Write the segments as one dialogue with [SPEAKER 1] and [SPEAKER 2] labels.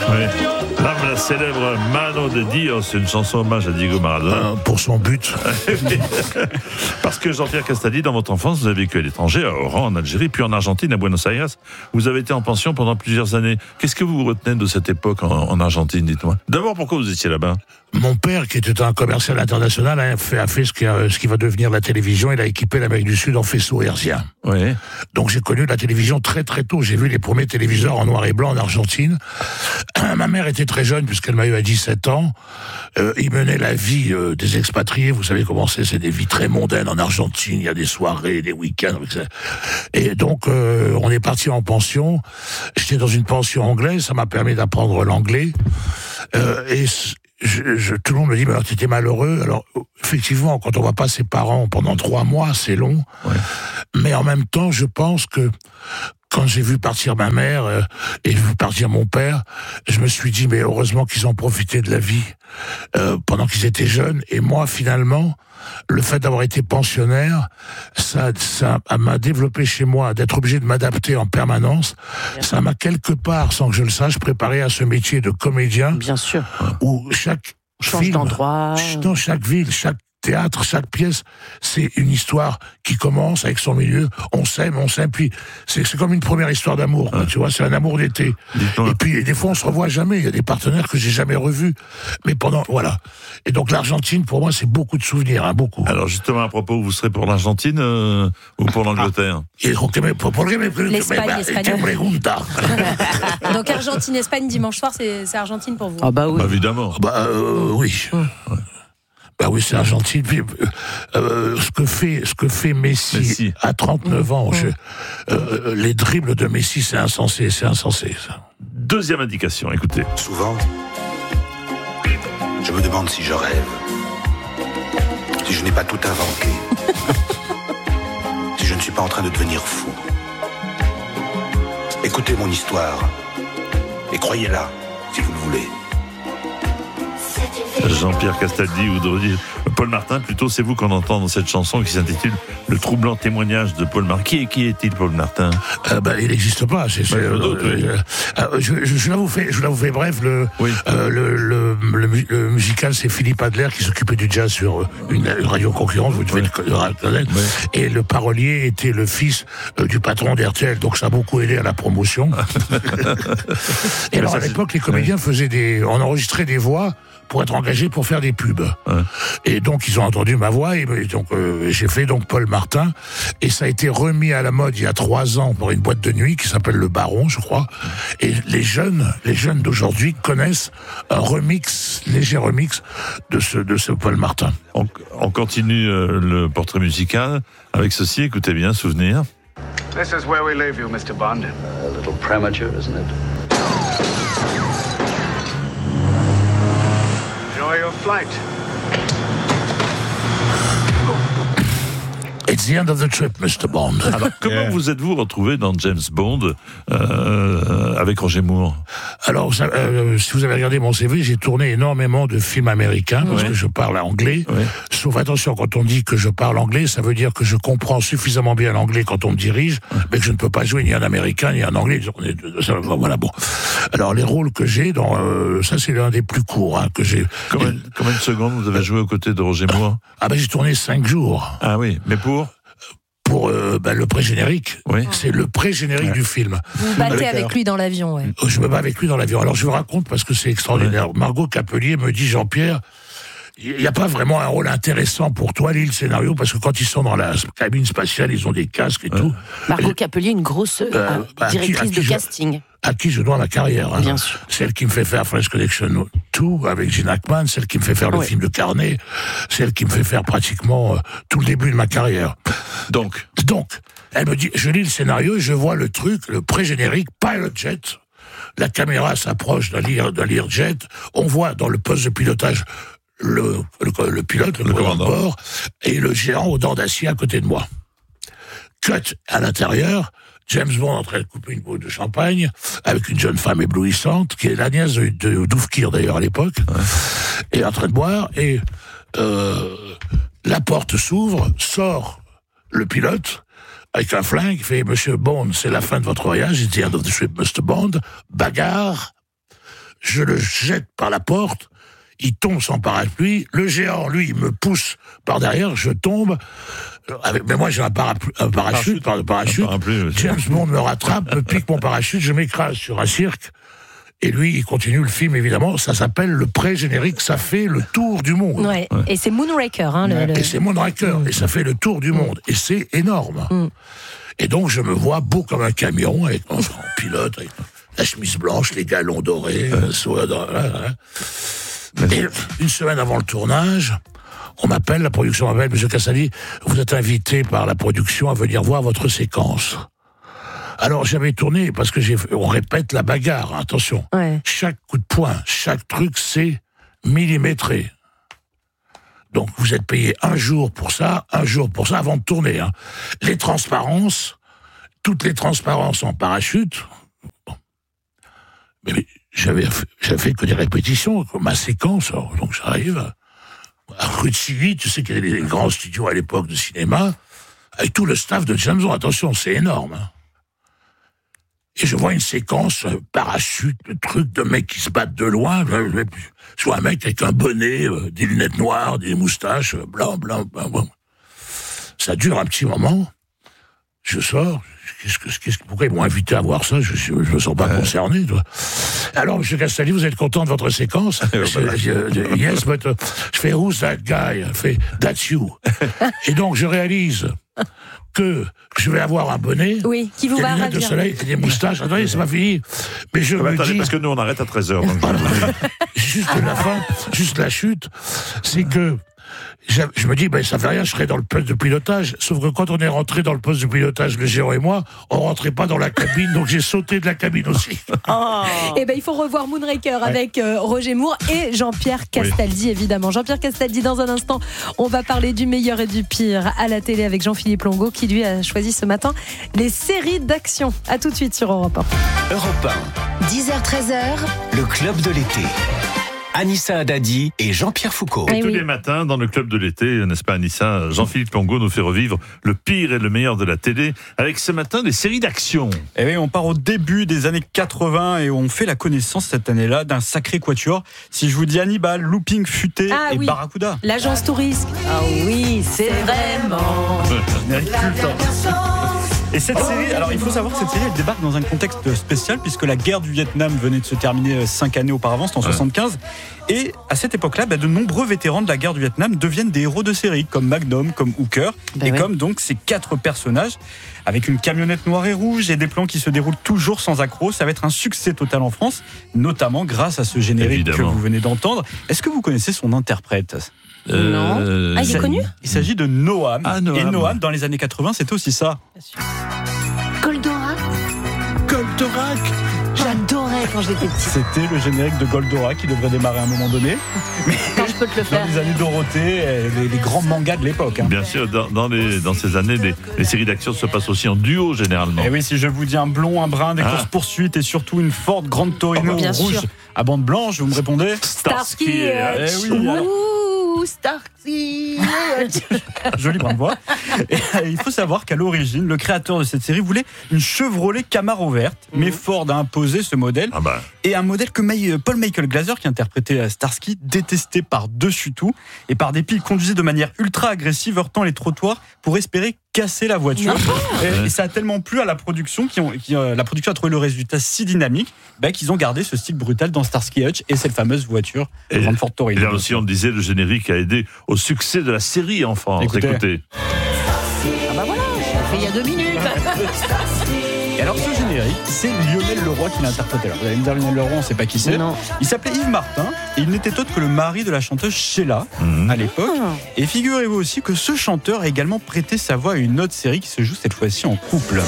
[SPEAKER 1] Oui. La célèbre Mano de Dios, une chanson hommage à Diego Maradona.
[SPEAKER 2] Pour son but.
[SPEAKER 1] Parce que Jean-Pierre Castaldi, dans votre enfance, vous avez vécu à l'étranger, à Oran, en Algérie, puis en Argentine, à Buenos Aires. Vous avez été en pension pendant plusieurs années. Qu'est-ce que vous retenez de cette époque en Argentine, dites-moi? D'abord, pourquoi vous étiez là-bas?
[SPEAKER 2] Mon père, qui était un commercial international, a fait ce qui va devenir la télévision. Il a équipé l'Amérique du Sud en faisceau hertzien.
[SPEAKER 1] Oui.
[SPEAKER 2] Donc j'ai connu la télévision très très tôt. J'ai vu les premiers téléviseurs en noir et blanc en Argentine. Ma mère était très jeune puisqu'elle m'a eu à 17 ans. Il menait la vie des expatriés. Vous savez comment c'est des vies très mondaines en Argentine. Il y a des soirées, des week-ends. Et donc on est parti en pension. J'étais dans une pension anglaise. Ça m'a permis d'apprendre l'anglais. Et tout le monde me dit, mais alors t'étais malheureux. Alors, effectivement, quand on voit pas ses parents pendant 3 mois, c'est long. Ouais. Mais en même temps, je pense que quand j'ai vu partir ma mère et vu partir mon père, je me suis dit, mais heureusement qu'ils ont profité de la vie pendant qu'ils étaient jeunes. Et moi, finalement, le fait d'avoir été pensionnaire, ça m'a développé chez moi, d'être obligé de m'adapter en permanence. Ça m'a quelque part, sans que je le sache, préparé à ce métier de comédien.
[SPEAKER 3] Bien sûr.
[SPEAKER 2] Où chaque
[SPEAKER 3] change d'endroit.
[SPEAKER 2] Dans chaque ville, chaque théâtre, chaque pièce, c'est une histoire qui commence avec son milieu. On s'aime, puis c'est comme une première histoire d'amour. Tu vois, c'est un amour d'été. Et puis des fois on se revoit jamais. Il y a des partenaires que j'ai jamais revus. Mais voilà. Et donc l'Argentine, pour moi, c'est beaucoup de souvenirs, beaucoup.
[SPEAKER 1] Alors justement, à propos, vous serez pour l'Argentine ou pour l'Angleterre?
[SPEAKER 3] L'Espagne. Donc Argentine-Espagne dimanche soir, c'est Argentine pour vous?
[SPEAKER 1] Ah bah oui. Bah, évidemment.
[SPEAKER 2] Oui. Ouais. Bah oui, c'est Argentine. Ce que fait Messi à 39 ans, les dribbles de Messi, c'est insensé, ça.
[SPEAKER 1] Deuxième indication, écoutez.
[SPEAKER 4] Souvent, je me demande si je rêve, si je n'ai pas tout inventé, si je ne suis pas en train de devenir fou. Écoutez mon histoire et croyez-la si vous le voulez.
[SPEAKER 1] Jean-Pierre Castaldi ou Paul Martin, plutôt, c'est vous qu'on entend dans cette chanson qui s'intitule Le troublant témoignage de Paul Martin. Qui est-il, Paul Martin?
[SPEAKER 2] Il n'existe pas. Je la vous fais bref. Le musical, c'est Philippe Adler qui s'occupait du jazz sur une radio concurrente. Vous devez le connaître. Et le parolier était le fils du patron d'RTL, donc ça a beaucoup aidé à la promotion. Et alors, à l'époque, les comédiens on enregistrait des voix pour être engagé pour faire des pubs. Ouais. Et donc, ils ont entendu ma voix, et donc j'ai fait donc Paul Martin, et ça a été remis à la mode il y a 3 ans pour une boîte de nuit qui s'appelle Le Baron, je crois. Et les jeunes d'aujourd'hui connaissent un léger remix de ce Paul Martin.
[SPEAKER 1] On continue le portrait musical avec ceci, écoutez bien, souvenir.
[SPEAKER 5] This is where we leave you, Mr. Bond.
[SPEAKER 6] A little premature, isn't it?
[SPEAKER 5] Enjoy your flight.
[SPEAKER 2] It's the end of the trip, Mr. Bond.
[SPEAKER 1] Alors, comment vous êtes-vous retrouvé dans James Bond avec Roger Moore?
[SPEAKER 2] Alors, si vous avez regardé mon CV, j'ai tourné énormément de films américains parce que je parle anglais. Ouais. Sauf attention, quand on dit que je parle anglais, ça veut dire que je comprends suffisamment bien l'anglais quand on me dirige, mais que je ne peux pas jouer ni un américain ni un anglais. Voilà, bon. Alors, les rôles que j'ai, ça c'est l'un des plus courts que j'ai.
[SPEAKER 1] Combien de secondes vous avez joué aux côtés de Roger Moore?
[SPEAKER 2] J'ai tourné 5 jours.
[SPEAKER 1] Ah oui, mais pour
[SPEAKER 2] le pré-générique. Oui. C'est le pré-générique du film.
[SPEAKER 3] Vous vous battez avec lui dans l'avion, ouais.
[SPEAKER 2] Je me bats avec lui dans l'avion. Alors je vous raconte parce que c'est extraordinaire. Ouais. Margot Capelier me dit, Jean-Pierre, il n'y a pas vraiment un rôle intéressant pour toi, lis le scénario, parce que quand ils sont dans la cabine spatiale, ils ont des casques et tout.
[SPEAKER 3] Margot Capelier, une grosse directrice de casting.
[SPEAKER 2] À qui je dois ma carrière.
[SPEAKER 3] Bien sûr.
[SPEAKER 2] Celle qui me fait faire French Connection 2 avec Gene Hackman, celle qui me fait faire le film de Carnet, celle qui me fait faire pratiquement tout le début de ma carrière.
[SPEAKER 1] Donc,
[SPEAKER 2] elle me dit, je lis le scénario et je vois le truc, le pré-générique, Pilot Jet. La caméra s'approche d'un Learjet. On voit dans le poste de pilotage le pilote, le commandant de bord, et le géant aux dents d'acier à côté de moi. Cut à l'intérieur, James Bond en train de couper une bouteille de champagne avec une jeune femme éblouissante, qui est la nièce de Doufkir d'ailleurs à l'époque, et en train de boire, et la porte s'ouvre, sort le pilote, avec un flingue, il fait « Monsieur Bond, c'est la fin de votre voyage, it's the end of the trip, Mr. Bond, bagarre ». je le jette par la porte, il tombe sans parapluie, le géant, lui, il me pousse par derrière, je tombe, mais moi j'ai un parachute, James Bond me rattrape, me pique mon parachute, je m'écrase sur un cirque, et lui, il continue le film, évidemment, ça s'appelle le pré-générique, ça fait le tour du monde.
[SPEAKER 3] Ouais. Et c'est Moonraker.
[SPEAKER 2] Et c'est Moonraker, et ça fait le tour du monde, et c'est énorme. Et donc je me vois beau comme un camion, avec mon pilote, avec la chemise blanche, les galons dorés, Et une semaine avant le tournage, la production m'appelle, Monsieur Castaldi, vous êtes invité par la production à venir voir votre séquence. Alors j'avais tourné, parce que on répète la bagarre, attention.
[SPEAKER 3] Ouais.
[SPEAKER 2] Chaque coup de poing, chaque truc, c'est millimétré. Donc vous êtes payé un jour pour ça avant de tourner. Hein. Les transparences, toutes les transparences en parachute. Bon. Mais j'avais fait que des répétitions, ma séquence, donc j'arrive à rue de Silly, tu sais qu'il y avait les grands studios à l'époque de cinéma, avec tout le staff de James Bond, attention, c'est énorme. Hein. Et je vois une séquence, parachute, le truc de mecs qui se battent de loin, je vois un mec avec un bonnet, des lunettes noires, des moustaches, blanc. Ça dure un petit moment, je sors, pourquoi ils m'ont invité à voir ça? Je me sens pas concerné. Toi. Alors, Monsieur Castaldi, vous êtes content de votre séquence? Yes, but je fais who's that guy? Je fais that's you. Et donc, je réalise que je vais avoir un bonnet,
[SPEAKER 3] qui vous va
[SPEAKER 2] des lunettes de soleil et des moustaches. Attendez, c'est pas fini. Mais je me dis...
[SPEAKER 1] parce que nous, on arrête à 13h. Donc...
[SPEAKER 2] juste la fin, juste la chute, c'est que je me dis, ça fait rien, je serai dans le poste de pilotage. Sauf que quand on est rentré dans le poste de pilotage, le géant et moi, on rentrait pas dans la cabine, donc j'ai sauté de la cabine aussi.
[SPEAKER 3] Et il faut revoir Moonraker avec Roger Moore et Jean-Pierre Castaldi, évidemment. Jean-Pierre Castaldi, dans un instant, on va parler du meilleur et du pire à la télé avec Jean-Philippe Longo, qui lui a choisi ce matin les séries d'action. À tout de suite sur Europe 1.
[SPEAKER 7] Europe 1. 10h-13h, le club de l'été. Anissa Haddadi et Jean-Pierre Foucault.
[SPEAKER 1] Et tous les matins, dans le club de l'été, n'est-ce pas Anissa, Jean-Philippe Longo nous fait revivre le pire et le meilleur de la télé, avec ce matin des séries d'action.
[SPEAKER 8] Et oui, on part au début des années 80 et on fait la connaissance cette année-là d'un sacré quatuor. Si je vous dis Hannibal, Looping, Futé et Barracuda.
[SPEAKER 3] L'agence touriste. Ah oui, c'est vraiment...
[SPEAKER 8] Générique culte. Et cette série, alors il faut savoir que cette série elle débarque dans un contexte spécial puisque la guerre du Vietnam venait de se terminer 5 années auparavant, c'était en 75. Et à cette époque-là, de nombreux vétérans de la guerre du Vietnam deviennent des héros de série, comme Magnum, comme Hooker, comme donc ces 4 personnages, avec une camionnette noire et rouge et des plans qui se déroulent toujours sans accroc. Ça va être un succès total en France, notamment grâce à ce générique que vous venez d'entendre. Est-ce que vous connaissez son interprète ?
[SPEAKER 3] Non. Il est connu ?
[SPEAKER 8] Il s'agit de Noam. Et Noam, dans les années 80, c'était aussi ça.
[SPEAKER 3] Goldorak. J'adorais quand j'étais petite.
[SPEAKER 8] C'était le générique de Goldorak qui devrait démarrer à un moment donné.
[SPEAKER 3] Quand je peux te le faire.
[SPEAKER 8] Dans les années Dorothée, les grands mangas de l'époque. Hein.
[SPEAKER 1] Bien sûr, dans ces années, les séries d'action se passent aussi en duo généralement.
[SPEAKER 8] Et oui, si je vous dis un blond, un brun, des courses-poursuites et surtout une Ford Grande Torino rouge à bande blanche, vous me répondez
[SPEAKER 3] Starsky et Hutch. Starsky.
[SPEAKER 8] Joli brin de voix. Et il faut savoir qu'à l'origine, le créateur de cette série voulait une Chevrolet Camaro verte, mais Ford a imposé ce modèle. Et un modèle que Paul Michael Glaser, qui interprétait Starsky, détestait par-dessus tout. Et par dépit, il conduisait de manière ultra agressive, heurtant les trottoirs pour espérer casser la voiture. Et ça a tellement plu à la production, la production a trouvé le résultat si dynamique qu'ils ont gardé ce style brutal dans Starsky et Hutch et cette fameuse voiture de grande Ford Torino.
[SPEAKER 1] Et là aussi, on disait, le générique a aidé au succès de la série en France. Écoutez.
[SPEAKER 3] Voilà, je l'ai fait il y a 2 minutes.
[SPEAKER 8] Et alors ce générique, c'est Lionel Leroy qui l'a interprété. Alors vous allez me dire Lionel Leroy, on ne sait pas qui c'est.
[SPEAKER 3] Non.
[SPEAKER 8] Il s'appelait Yves Martin et il n'était autre que le mari de la chanteuse Sheila à l'époque. Et figurez-vous aussi que ce chanteur a également prêté sa voix à une autre série qui se joue cette fois-ci en couple.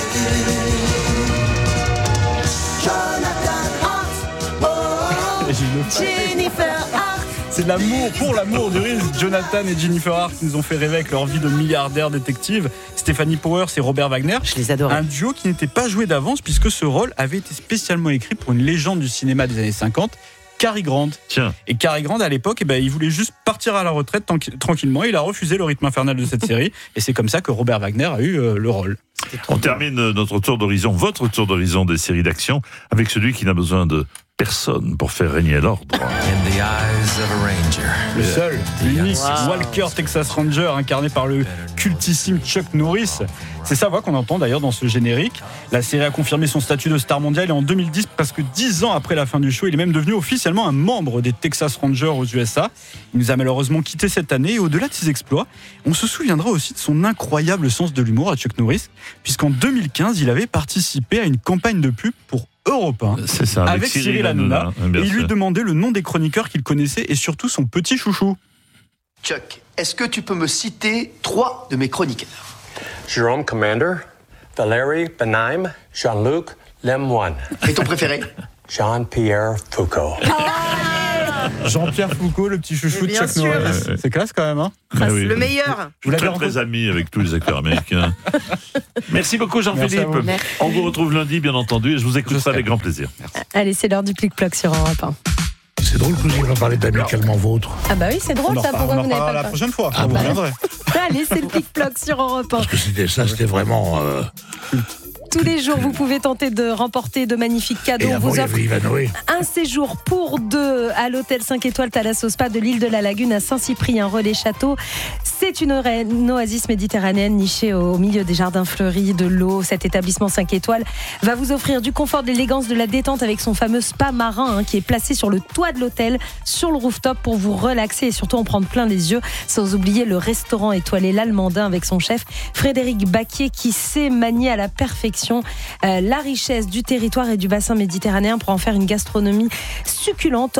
[SPEAKER 3] Jennifer Hart.
[SPEAKER 8] C'est l'amour, pour l'amour du risque. Jonathan et Jennifer Hart nous ont fait rêver avec leur vie de milliardaires détectives. Stéphanie Powers et Robert Wagner.
[SPEAKER 3] Je les adore.
[SPEAKER 8] Un duo qui n'était pas joué d'avance puisque ce rôle avait été spécialement écrit pour une légende du cinéma des années 50, Cary Grant.
[SPEAKER 1] Tiens.
[SPEAKER 8] Et Cary Grant, à l'époque, il voulait juste partir à la retraite tranquillement. Il a refusé le rythme infernal de cette série. Et c'est comme ça que Robert Wagner a eu le rôle.
[SPEAKER 1] On termine notre tour d'horizon, votre tour d'horizon des séries d'action, avec celui qui n'a besoin de personne pour faire régner l'ordre.
[SPEAKER 8] Le seul, l'unique Walker Texas Ranger, incarné par le cultissime Chuck Norris. C'est sa voix qu'on entend d'ailleurs dans ce générique. La série a confirmé son statut de star mondiale et en 2010, presque 10 ans après la fin du show, il est même devenu officiellement un membre des Texas Rangers aux USA. Il nous a malheureusement quitté cette année et au-delà de ses exploits, on se souviendra aussi de son incroyable sens de l'humour à Chuck Norris, puisqu'en 2015, il avait participé à une campagne de pub pour Europe 1
[SPEAKER 1] C'est ça, avec
[SPEAKER 8] Cyril Hanouna. Et il lui demandait le nom des chroniqueurs qu'il connaissait et surtout son petit chouchou.
[SPEAKER 9] Chuck, est-ce que tu peux me citer 3 de mes chroniqueurs?
[SPEAKER 10] Jérôme Commander, Valérie Benheim, Jean-Luc Lemoine.
[SPEAKER 9] Et ton préféré?
[SPEAKER 10] Jean-Pierre Foucault.
[SPEAKER 8] Jean-Pierre Foucault, le petit chouchou de Chuck Norris. C'est classe quand même, hein?
[SPEAKER 1] Oui.
[SPEAKER 11] Le meilleur.
[SPEAKER 1] Je suis très ami avec tous les acteurs américains. Merci beaucoup Jean-Philippe. On vous retrouve lundi, bien entendu, et je vous écoute ça avec grand plaisir.
[SPEAKER 3] Allez, c'est l'heure du plic-ploc sur Europe 1.
[SPEAKER 2] C'est drôle que vous parlez d'Amicalement Vôtre.
[SPEAKER 3] Ah bah oui, c'est drôle ça, pourquoi vous n'avez pas
[SPEAKER 8] la
[SPEAKER 3] le
[SPEAKER 8] prochaine fois, vous reviendrez.
[SPEAKER 3] Allez, c'est le plic-ploc sur Europe 1.
[SPEAKER 2] Parce que c'était vraiment...
[SPEAKER 3] Tous les jours, vous pouvez tenter de remporter de magnifiques cadeaux.
[SPEAKER 2] Et
[SPEAKER 3] On vous
[SPEAKER 2] avant,
[SPEAKER 3] offre
[SPEAKER 2] il y avait Ivanoé.
[SPEAKER 3] un séjour pour 2 à l'hôtel 5 étoiles Thalasso Spa de l'île de la Lagune à Saint-Cyprien, Relais Château. C'est une oasis méditerranéenne nichée au milieu des jardins fleuris, de l'eau. Cet établissement 5 étoiles va vous offrir du confort, de l'élégance, de la détente avec son fameux spa marin qui est placé sur le toit de l'hôtel, sur le rooftop pour vous relaxer et surtout en prendre plein les yeux. Sans oublier le restaurant étoilé L'Allemandin avec son chef Frédéric Baquier qui sait manier à la perfection la richesse du territoire et du bassin méditerranéen pour en faire une gastronomie succulente.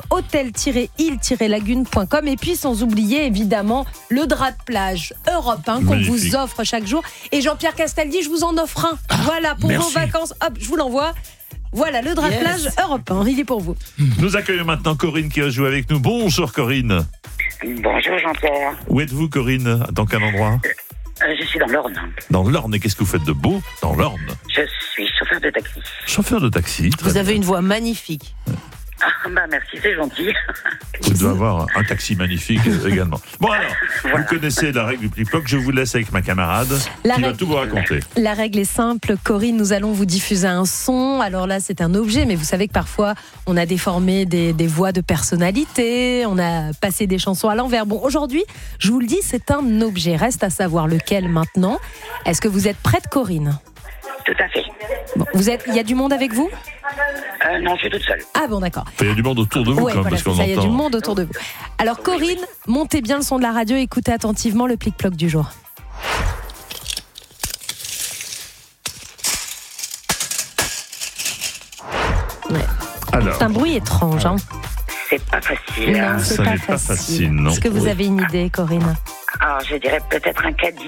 [SPEAKER 3] Hôtel-île-lagune.com. Et puis sans oublier évidemment le drap de plage Europe 1 qu'on vous offre chaque jour. Et Jean-Pierre Castaldi, je vous en offre un. Voilà, pour vos vacances. Hop, je vous l'envoie. Voilà, le drap de plage Europe 1, il est pour vous.
[SPEAKER 1] Nous accueillons maintenant Corinne qui va jouer avec nous. Bonjour Corinne.
[SPEAKER 12] Bonjour Jean-Pierre.
[SPEAKER 1] Où êtes-vous Corinne? Dans quel endroit?
[SPEAKER 12] Je suis dans l'Orne.
[SPEAKER 1] Dans l'Orne, et qu'est-ce que vous faites de beau dans l'Orne?
[SPEAKER 12] Je suis chauffeur de taxi.
[SPEAKER 1] Chauffeur de taxi.
[SPEAKER 11] Vous avez une voix magnifique.
[SPEAKER 12] Ah, bah merci, c'est gentil.
[SPEAKER 1] Vous devez avoir un taxi magnifique également. Bon alors, vous connaissez la règle du plic-ploc. Je vous laisse avec ma camarade qui va tout vous raconter.
[SPEAKER 3] La règle est simple, Corinne, nous allons vous diffuser un son. Alors là, c'est un objet, mais vous savez que parfois, on a déformé des voix de personnalité, on a passé des chansons à l'envers. Bon, aujourd'hui, je vous le dis, c'est un objet. Reste à savoir lequel maintenant. Est-ce que vous êtes prête, Corinne?
[SPEAKER 12] Tout à fait.
[SPEAKER 3] Bon, il y a du monde avec vous?
[SPEAKER 12] Non, je suis toute seule.
[SPEAKER 3] Ah bon, d'accord.
[SPEAKER 1] Il y a du monde autour de vous,
[SPEAKER 3] ouais,
[SPEAKER 1] quand même,
[SPEAKER 3] voilà,
[SPEAKER 1] parce qu'on
[SPEAKER 3] ça, il y a
[SPEAKER 1] entend.
[SPEAKER 3] du monde autour de vous. Alors, Corinne, montez bien le son de la radio, écoutez attentivement le plic-ploc du jour. Ouais.
[SPEAKER 1] Alors,
[SPEAKER 3] c'est un bruit étrange, hein.
[SPEAKER 12] C'est pas facile.
[SPEAKER 3] Non, c'est
[SPEAKER 1] ça
[SPEAKER 3] pas
[SPEAKER 1] n'est pas facile, non.
[SPEAKER 3] Est-ce que vous avez une idée, Corinne?
[SPEAKER 12] Alors, je dirais peut-être un caddie.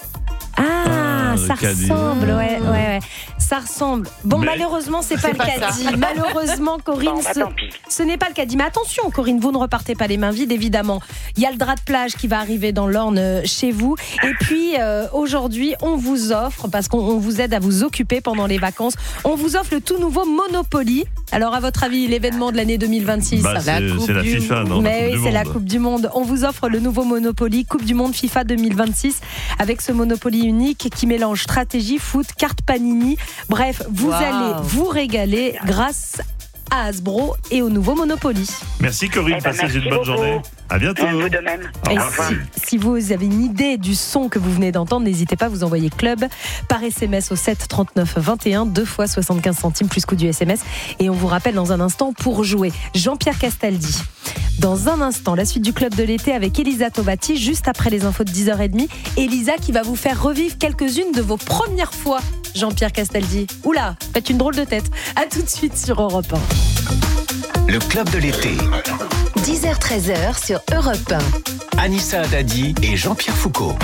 [SPEAKER 3] Ah, ça
[SPEAKER 1] caddie.
[SPEAKER 3] ressemble, ouais. Ça ressemble. Bon,
[SPEAKER 1] Mais-
[SPEAKER 3] malheureusement, c'est pas le caddie. Malheureusement, Corinne,
[SPEAKER 12] Bon, bah, tant pis.
[SPEAKER 3] ce n'est pas le caddie. Mais attention, Corinne, vous ne repartez pas les mains vides, évidemment. Il y a le drap de plage qui va arriver dans l'Orne chez vous. Et puis, aujourd'hui, on vous offre, parce qu'on vous aide à vous occuper pendant les vacances, on vous offre le tout nouveau Monopoly. Alors, à votre avis, l'événement de l'année 2026?
[SPEAKER 1] Bah, c'est la FIFA, non?
[SPEAKER 3] Mais oui, c'est la
[SPEAKER 1] Coupe
[SPEAKER 3] Coupe du Monde. On vous offre le nouveau Monopoly, Coupe du Monde FIFA 2026, avec ce Monopoly unique qui mélange stratégie, foot, carte Panini. Bref, vous allez vous régaler grâce à Hasbro et au nouveau Monopoly.
[SPEAKER 1] Merci Corinne, passez
[SPEAKER 12] merci
[SPEAKER 1] une bonne
[SPEAKER 12] beaucoup.
[SPEAKER 1] journée. À bientôt.
[SPEAKER 12] Vous de même.
[SPEAKER 3] Et
[SPEAKER 12] Au revoir.
[SPEAKER 3] si vous avez une idée du son que vous venez d'entendre, n'hésitez pas à vous envoyer club par SMS au 7 39 21, 2 fois 75 centimes plus coût du SMS. Et on vous rappelle dans un instant pour jouer Jean-Pierre Castaldi. Dans un instant, la suite du club de l'été avec Elisa Tobati, juste après les infos de 10h30. Elisa qui va vous faire revivre quelques-unes de vos premières fois, Jean-Pierre Castaldi. Oula, faites une drôle de tête. À tout de suite sur Europe 1.
[SPEAKER 7] Le club de l'été.
[SPEAKER 13] 10h-13h sur Europe 1.
[SPEAKER 7] Anissa Haddadi et Jean-Pierre Foucault.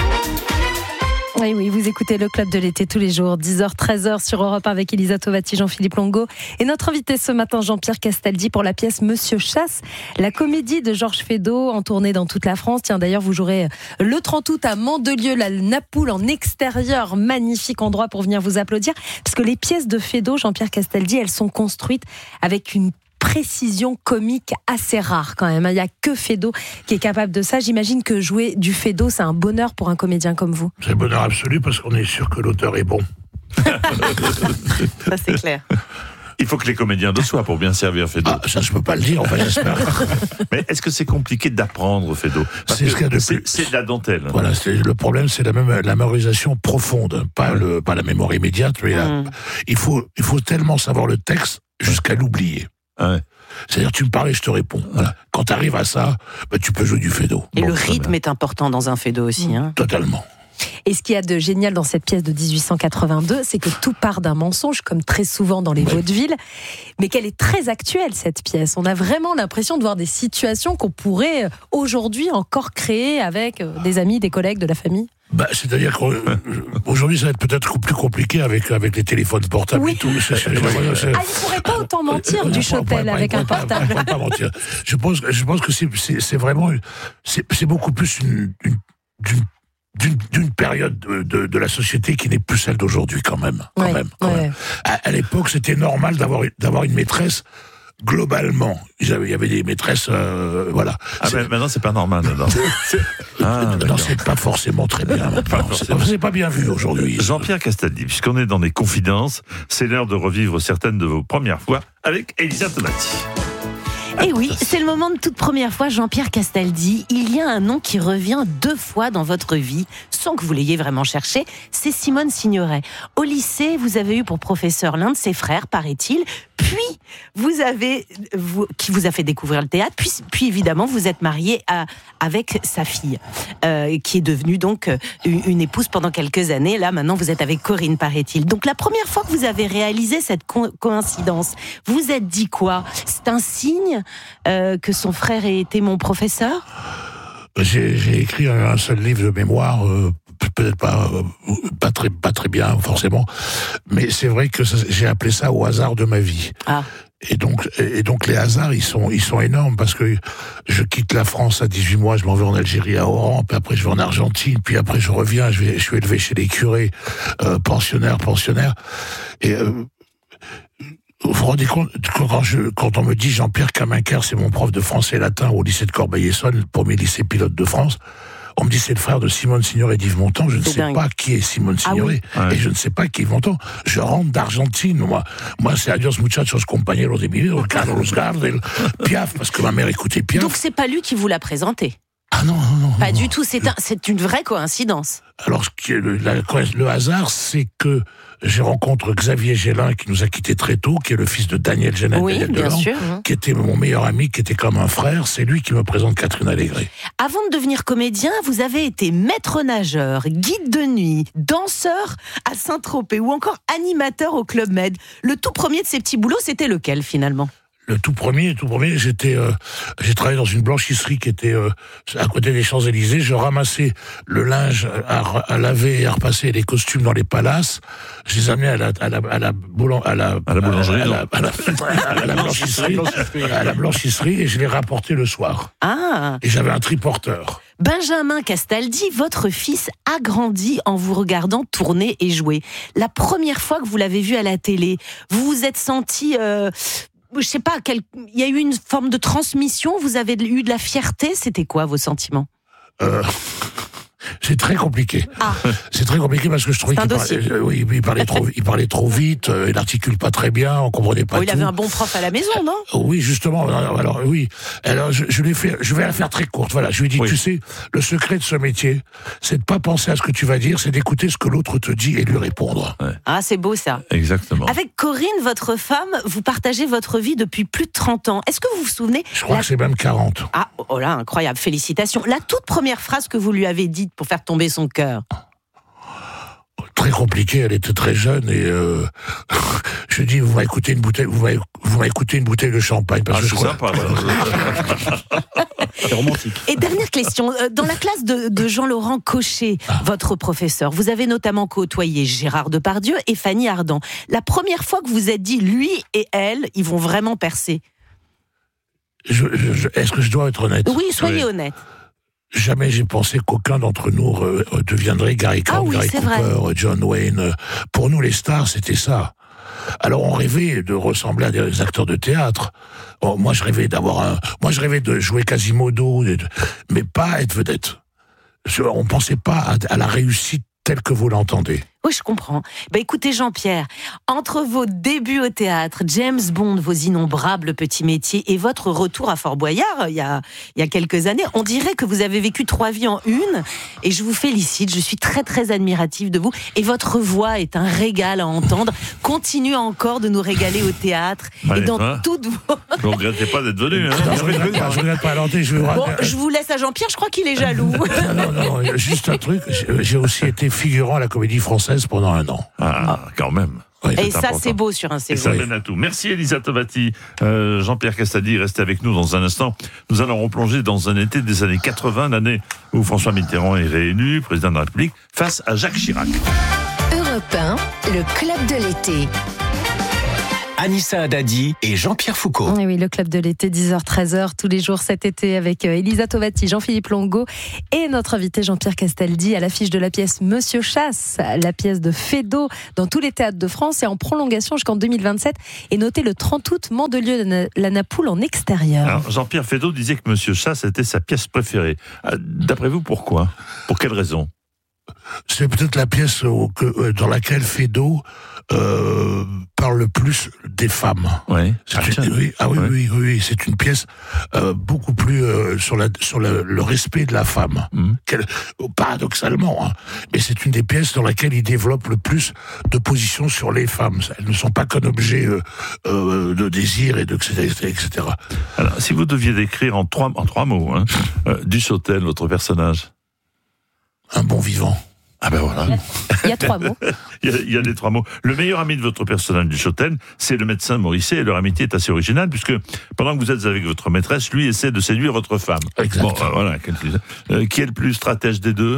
[SPEAKER 3] Oui, vous écoutez le club de l'été tous les jours, 10h, 13h sur Europe 1 avec Elisa Tovati, Jean-Philippe Longo et notre invité ce matin, Jean-Pierre Castaldi, pour la pièce Monsieur Chasse, la comédie de Georges Feydeau en tournée dans toute la France. Tiens, d'ailleurs, vous jouerez le 30 août à Mandelieu, la Napoule en extérieur, magnifique endroit pour venir vous applaudir, parce que les pièces de Feydeau, Jean-Pierre Castaldi, elles sont construites avec une précision comique assez rare quand même. Il n'y a que Feydeau qui est capable de ça. J'imagine que jouer du Feydeau, c'est un bonheur pour un comédien comme vous.
[SPEAKER 2] C'est un bonheur absolu parce qu'on est sûr que l'auteur est bon.
[SPEAKER 11] Ça, c'est clair.
[SPEAKER 1] Il faut que les comédiens le soient pour bien servir Fédo.
[SPEAKER 2] Ah, ça je peux pas le dire, enfin j'espère.
[SPEAKER 1] Mais est-ce que c'est compliqué d'apprendre Fédo?
[SPEAKER 2] C'est ce qu'il y a de plus.
[SPEAKER 1] C'est de la dentelle.
[SPEAKER 2] Voilà, le problème, c'est la mémorisation profonde, pas la mémoire immédiate, mais il faut tellement savoir le texte jusqu'à l'oublier.
[SPEAKER 1] Ouais.
[SPEAKER 2] C'est-à-dire, tu me parles et je te réponds. Voilà. Quand tu arrives à ça, tu peux jouer du Fédo.
[SPEAKER 11] Et le rythme est important dans un Fédo aussi. Hein.
[SPEAKER 2] Totalement.
[SPEAKER 3] Et ce qu'il y a de génial dans cette pièce de 1882, c'est que tout part d'un mensonge, comme très souvent dans les vaudevilles, mais qu'elle est très actuelle, cette pièce. On a vraiment l'impression de voir des situations qu'on pourrait aujourd'hui encore créer avec des amis, des collègues, de la famille.
[SPEAKER 2] C'est-à-dire qu'aujourd'hui, ça va être peut-être plus compliqué avec les téléphones portables et tout.
[SPEAKER 3] Il ne pourrait pas autant mentir, Duchotel, avec un portable.
[SPEAKER 2] Il ne pourrait pas mentir. Je pense que c'est vraiment... C'est beaucoup plus d'une période de la société qui n'est plus celle d'aujourd'hui, quand même. À l'époque, c'était normal d'avoir une maîtresse. Globalement, il y avait des maîtresses, voilà.
[SPEAKER 1] Mais maintenant c'est pas normal.
[SPEAKER 2] Non, c'est pas forcément très bien. C'est pas bien vu aujourd'hui.
[SPEAKER 1] Jean-Pierre Castaldi, puisqu'on est dans les confidences, c'est l'heure de revivre certaines de vos premières fois avec Elisa Tomati.
[SPEAKER 11] Et oui, c'est le moment de toute première fois, Jean-Pierre Castaldi. Il y a un nom qui revient 2 fois dans votre vie, sans que vous l'ayez vraiment cherché, c'est Simone Signoret. Au lycée, vous avez eu pour professeur l'un de ses frères, paraît-il, puis qui vous a fait découvrir le théâtre, puis évidemment, vous êtes marié avec sa fille, qui est devenue donc une épouse pendant quelques années. Là, maintenant, vous êtes avec Corinne, paraît-il. Donc, la première fois que vous avez réalisé cette coïncidence, vous vous êtes dit quoi? C'est un signe que son frère ait été mon professeur?
[SPEAKER 2] J'ai écrit un seul livre de mémoire, peut-être pas très bien forcément, mais c'est vrai que j'ai appelé ça au hasard de ma vie. Ah. Et donc les hasards, ils sont énormes, parce que je quitte la France à 18 mois, je m'en vais en Algérie à Oran, puis après je vais en Argentine, puis après je reviens, je suis élevé chez les curés, pensionnaires, et vous vous rendez compte, quand on me dit Jean-Pierre Camincker, c'est mon prof de français et latin au lycée de Corbeil-Essonnes, le premier lycée pilote de France, on me dit c'est le frère de Simone Signoret et d'Yves Montand. Je ne sais pas qui est Simone Signoret, et je ne sais pas qui est Yves Montand. Je rentre d'Argentine, moi c'est Adios muchachos compañeros de mi vida, Carlos Gardel, Piaf, parce que ma mère écoutait Piaf.
[SPEAKER 11] Donc c'est pas lui qui vous l'a présenté?
[SPEAKER 2] Ah non.
[SPEAKER 11] Pas du tout, c'est une vraie coïncidence.
[SPEAKER 2] Alors, le hasard, c'est que je rencontre Xavier Gélin, qui nous a quittés très tôt, qui est le fils de Daniel Gélin, qui était mon meilleur ami, qui était comme un frère. C'est lui qui me présente Catherine Allégret.
[SPEAKER 11] Avant de devenir comédien, vous avez été maître nageur, guide de nuit, danseur à Saint-Tropez ou encore animateur au Club Med. Le tout premier de ces petits boulots, c'était lequel finalement?
[SPEAKER 2] Le tout premier, j'ai travaillé dans une blanchisserie qui était à côté des Champs-Élysées. Je ramassais le linge à laver et à repasser les costumes dans les palaces. Je les amenais à la blanchisserie et je les rapportais le soir. Ah. Et j'avais un triporteur.
[SPEAKER 11] Benjamin Castaldi, votre fils a grandi en vous regardant tourner et jouer. La première fois que vous l'avez vu à la télé, vous vous êtes senti... je sais pas, il y a eu une forme de transmission, vous avez eu de la fierté, c'était quoi vos sentiments?
[SPEAKER 2] C'est très compliqué. Ah. C'est très compliqué parce que je trouvais qu'il parlait trop vite, il n'articule pas très bien, on comprenait pas tout.
[SPEAKER 11] Il avait un bon prof à la maison, non?
[SPEAKER 2] Oui, justement. Alors oui. Alors je vais la faire très courte. Voilà, je lui ai dit, tu sais, le secret de ce métier, c'est de pas penser à ce que tu vas dire, c'est d'écouter ce que l'autre te dit et lui répondre.
[SPEAKER 11] Ouais. Ah, c'est beau ça.
[SPEAKER 1] Exactement.
[SPEAKER 11] Avec Corinne, votre femme, vous partagez votre vie depuis plus de 30 ans. Est-ce que vous vous souvenez?
[SPEAKER 2] Je crois que c'est même 40.
[SPEAKER 11] Ah, oh là, incroyable, félicitations. La toute première phrase que vous lui avez dite pour faire tomber son cœur?
[SPEAKER 2] Très compliqué, elle était très jeune et je dis vous m'avez écouté une bouteille de champagne parce que je crois.
[SPEAKER 8] C'est romantique.
[SPEAKER 11] Et dernière question, dans la classe de Jean-Laurent Cochet, votre professeur, vous avez notamment côtoyé Gérard Depardieu et Fanny Ardant. La première fois que vous êtes dit lui et elle, ils vont vraiment percer.
[SPEAKER 2] Est-ce que je dois être honnête?
[SPEAKER 11] Oui, soyez honnête.
[SPEAKER 2] Jamais j'ai pensé qu'aucun d'entre nous deviendrait Gary Cooper, John Wayne. Pour nous, les stars, c'était ça. Alors, on rêvait de ressembler à des acteurs de théâtre. Moi, je rêvais de jouer Quasimodo, mais pas être vedette. On pensait pas à la réussite telle que vous l'entendez.
[SPEAKER 11] Oui, je comprends. Écoutez, Jean-Pierre, entre vos débuts au théâtre, James Bond, vos innombrables petits métiers et votre retour à Fort Boyard, il y a quelques années, on dirait que vous avez vécu 3 vies en une. Et je vous félicite, je suis très, très admirative de vous. Et votre voix est un régal à entendre. Continuez encore de nous régaler au théâtre et dans toutes vos...
[SPEAKER 1] Vous ne regrettez pas d'être venu. Hein.
[SPEAKER 2] Je regrette pas. Alors,
[SPEAKER 11] je vous laisse à Jean-Pierre, je crois qu'il est jaloux.
[SPEAKER 2] Non, juste un truc. J'ai aussi été figurant à la Comédie Française pendant 1 an.
[SPEAKER 1] Quand même.
[SPEAKER 2] Oui,
[SPEAKER 11] et ça, important. C'est beau sur un CV.
[SPEAKER 1] Et ça mène à tout. Merci Elisa Tovati. Jean-Pierre Castaldi, restez avec nous dans un instant. Nous allons replonger dans un été des années 80, l'année où François Mitterrand est réélu président de la République face à Jacques Chirac.
[SPEAKER 13] Europe 1, le club de l'été.
[SPEAKER 7] Anissa Haddadi et Jean-Pierre Foucault.
[SPEAKER 3] Oui, le club de l'été, 10h-13h, tous les jours cet été avec Elisa Tovati, Jean-Philippe Longo et notre invité Jean-Pierre Castaldi à l'affiche de la pièce Monsieur Chasse, la pièce de Feydeau dans tous les théâtres de France et en prolongation jusqu'en 2027 et noté le 30 août, Mandelieu la Napoule en extérieur.
[SPEAKER 1] Alors, Jean-Pierre Feydeau disait que Monsieur Chasse était sa pièce préférée. D'après vous, pourquoi ? Pour quelle raison ?
[SPEAKER 2] C'est peut-être la pièce dans laquelle Feydeau parle le plus des femmes.
[SPEAKER 1] Oui.
[SPEAKER 2] Oui, c'est une pièce beaucoup plus sur le respect de la femme. Paradoxalement, hein, mais c'est une des pièces dans laquelle il développe le plus de positions sur les femmes. Elles ne sont pas qu'un objet de désir et etc.
[SPEAKER 1] Alors, si vous deviez décrire en trois mots, Dussautel, votre personnage.
[SPEAKER 2] Un bon vivant.
[SPEAKER 1] Ah ben voilà.
[SPEAKER 3] Il y a 3 mots.
[SPEAKER 1] Il y a les 3 mots. Le meilleur ami de votre personnage Dussautel, c'est le médecin Morisset, et leur amitié est assez originale, puisque pendant que vous êtes avec votre maîtresse, lui essaie de séduire votre femme.
[SPEAKER 2] Exactement.
[SPEAKER 1] Bon, voilà. Qui est le plus stratège des deux ?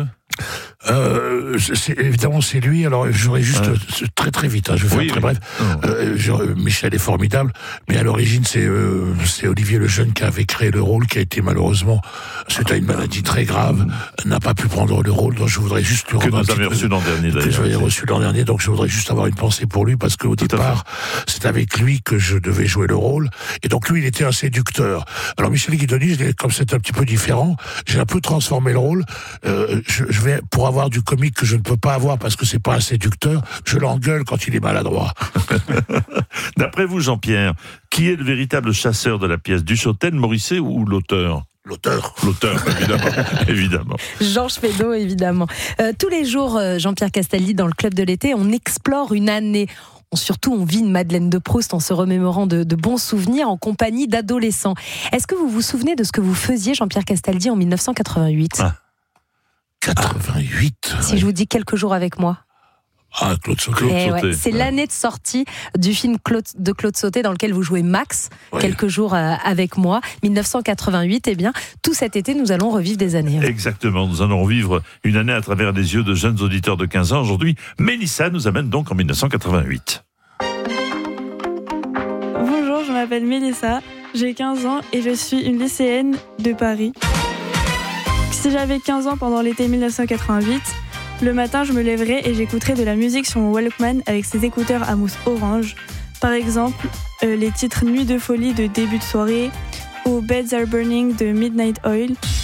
[SPEAKER 2] Évidemment, c'est lui. Alors, j'aurais juste très très vite. Je vais faire très bref. Michel est formidable, mais à l'origine, c'est Olivier Lejeune qui avait créé le rôle, qui a été malheureusement suite à une maladie très grave, n'a pas pu prendre le rôle. Donc, je voudrais juste le
[SPEAKER 1] que vous avez reçu l'an dernier.
[SPEAKER 2] Que j'avais reçu l'an dernier. Donc, je voudrais juste avoir une pensée pour lui parce qu'au départ, c'est avec lui que je devais jouer le rôle. Et donc, lui, il était un séducteur. Alors, Michel Guidoni, comme c'est un petit peu différent, j'ai un peu transformé le rôle. Je vais, pour avoir du comique que je ne peux pas avoir parce que c'est pas un séducteur, je l'engueule quand il est maladroit.
[SPEAKER 1] D'après vous, Jean-Pierre, qui est le véritable chasseur de la pièce, Dussautel, Morisset ou l'auteur ?
[SPEAKER 2] L'auteur,
[SPEAKER 1] évidemment.
[SPEAKER 3] Georges Feydeau, évidemment. Tous les jours, Jean-Pierre Castaldi, dans le club de l'été, on explore une année. Surtout, on vit une Madeleine de Proust en se remémorant de bons souvenirs en compagnie d'adolescents. Est-ce que vous vous souvenez de ce que vous faisiez, Jean-Pierre Castaldi, en 1988
[SPEAKER 2] 88.
[SPEAKER 3] Si je vous dis quelques jours avec moi.
[SPEAKER 2] Claude Sauté.
[SPEAKER 3] C'est l'année de sortie du film de Claude Sauté dans lequel vous jouez Max, quelques jours avec moi, 1988. Eh bien, tout cet été, nous allons revivre des années.
[SPEAKER 1] Exactement, nous allons revivre une année à travers les yeux de jeunes auditeurs de 15 ans. Aujourd'hui, Mélissa nous amène donc en 1988.
[SPEAKER 14] Bonjour, je m'appelle Mélissa, j'ai 15 ans et je suis une lycéenne de Paris. Si j'avais 15 ans pendant l'été 1988, le matin, je me lèverais et j'écouterais de la musique sur mon Walkman avec ses écouteurs à mousse orange. Par exemple, les titres Nuit de folie de Début de soirée ou Beds Are Burning de Midnight Oil.